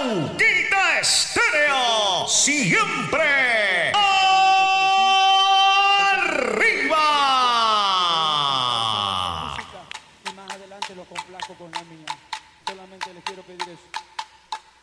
Auquita Estéreo, siempre arriba. Y más adelante lo complazco con la mía. Solamente les quiero pedir eso.